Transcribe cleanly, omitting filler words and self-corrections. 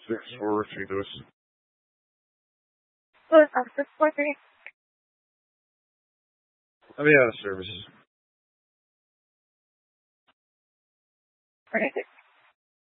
6-4 St. Louis. Louis, 643. I'll be out of service. Okay.